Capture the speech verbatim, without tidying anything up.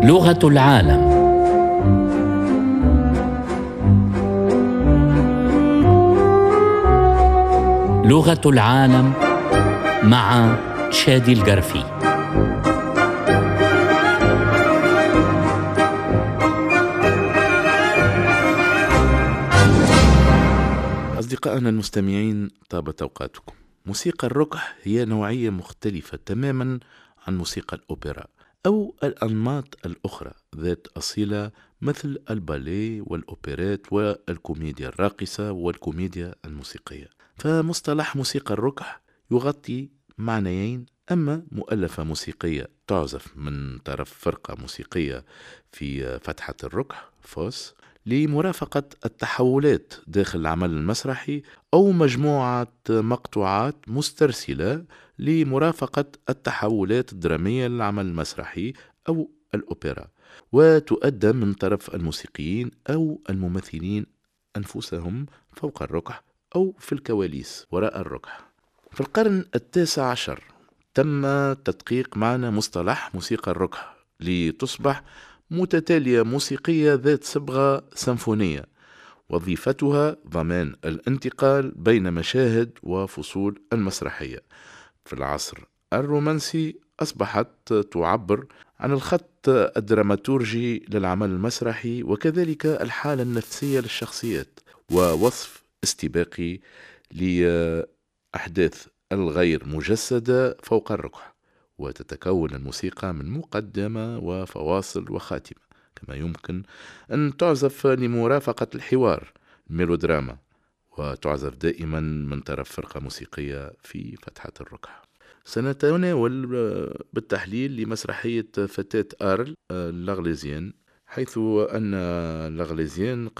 لغة العالم. لغة العالم مع شادي القرفي. أصدقائنا المستمعين، طابت أوقاتكم. موسيقى الركح هي نوعية مختلفة تماما عن موسيقى الأوبرا أو الأنماط الأخرى ذات أصيلة مثل الباليه والأوبرات والكوميديا الراقصة والكوميديا الموسيقية. فمصطلح موسيقى الركح يغطي معنيين: أما مؤلفة موسيقية تعزف من طرف فرقة موسيقية في فتحة الركح فوس لمرافقة التحولات داخل العمل المسرحي، أو مجموعة مقطوعات مسترسلة لمرافقة التحولات الدرامية للعمل المسرحي أو الأوبرا، وتؤدى من طرف الموسيقيين أو الممثلين أنفسهم فوق الركح أو في الكواليس وراء الركح. في القرن التاسع عشر تم تدقيق معنى مصطلح موسيقى الركح لتصبح متتالية موسيقية ذات صبغة سيمفونية، وظيفتها ضمان الانتقال بين مشاهد وفصول المسرحية. في العصر الرومانسي أصبحت تعبر عن الخط الدراماتورجي للعمل المسرحي، وكذلك الحالة النفسية للشخصيات، ووصف استباقي لأحداث الغير مجسدة فوق الركح. وتتكون الموسيقى من مقدمة وفواصل وخاتمة، كما يمكن أن تعزف لمرافقة الحوار الميلودراما، وتعزف دائما من طرف فرقة موسيقية في فتحة الركح. سنتناول بالتحليل لمسرحية فتاة أرل لاغليزيان، حيث أن لاغليزيان